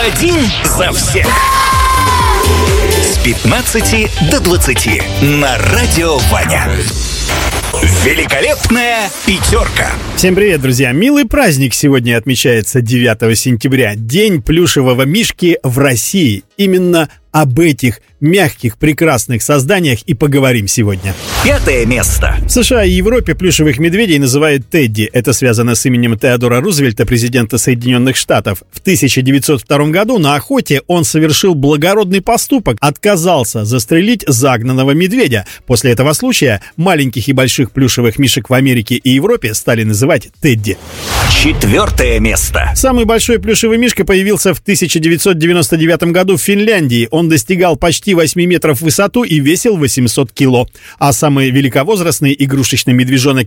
Один за всех. С 15 до 20 на Радио Ваня. Великолепная пятерка. Всем привет, друзья! Милый праздник сегодня отмечается 9 сентября. День плюшевого мишки в России. Именно об этих мягких, прекрасных созданиях и поговорим сегодня. 5 место. В США и Европе плюшевых медведей называют Тедди. Это связано с именем Теодора Рузвельта, президента Соединенных Штатов. В 1902 году на охоте он совершил благородный поступок, отказался застрелить загнанного медведя. После этого случая маленьких и больших плюшевых мишек в Америке и Европе стали называть Тедди. 4 место. Самый большой плюшевый мишка появился в 1999 году в Финляндии. Он достигал почти 8 метров в высоту и весил 800 кило. А самый великовозрастный игрушечный медвежонок